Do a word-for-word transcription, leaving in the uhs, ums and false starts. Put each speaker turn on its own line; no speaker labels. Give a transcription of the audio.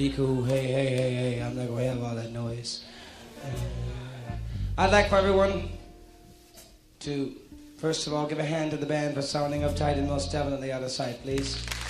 Be cool. Hey, hey, hey, hey. I'm not going to have all that noise. Uh, I'd like for everyone to, first of all, give a hand to the band for sounding uptight and most definitely out of sight, please.